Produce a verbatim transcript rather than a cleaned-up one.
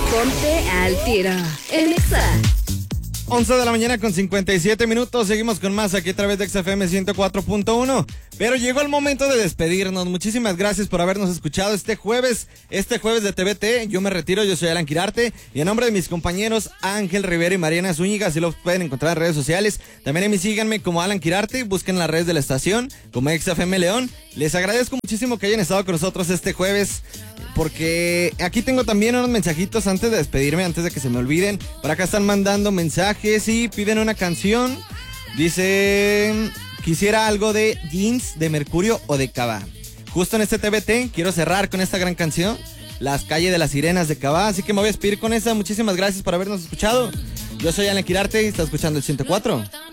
Ponte al tiro en Exa. once de la mañana con cincuenta y siete minutos. Seguimos con más aquí a través de X F M ciento cuatro punto uno. Pero llegó el momento de despedirnos. Muchísimas gracias por habernos escuchado este jueves. Este jueves de T V T. Yo me retiro, yo soy Alan Quirarte. Y en nombre de mis compañeros Ángel Rivera y Mariana Zúñiga, así los pueden encontrar en redes sociales. También a mí síganme como Alan Quirarte. Busquen las redes de la estación como X F M León. Les agradezco muchísimo que hayan estado con nosotros este jueves, porque aquí tengo también unos mensajitos antes de despedirme, antes de que se me olviden. Por acá están mandando mensajes y piden una canción. Dicen, quisiera algo de Jeans, de Mercurio o de Cabá. Justo en este T V T quiero cerrar con esta gran canción, Las calles de las sirenas de Cabá. Así que me voy a despedir con esa. Muchísimas gracias por habernos escuchado. Yo soy Alan Quirarte y está escuchando el ciento cuatro.